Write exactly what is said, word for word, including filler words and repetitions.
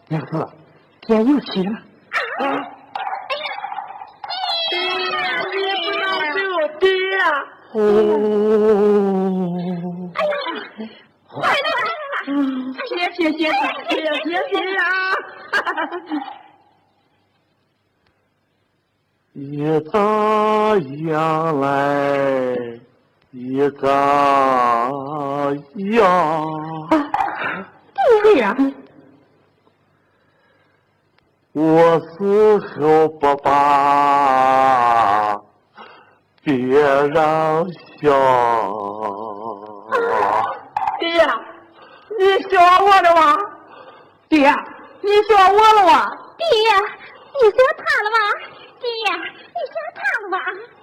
娘子，天又起了。 啊！哎呀，你不能救爹呀！ 哦。 哎呀，快来来来！ 谢谢谢谢谢谢谢呀！ 一眨眼来，一眨眼。 爹呀！ 我死后不把别人笑。 爹呀，你笑我了吗？爹，你笑我了吗？ 爹呀，你笑他了吗？爹呀，你笑他了吗？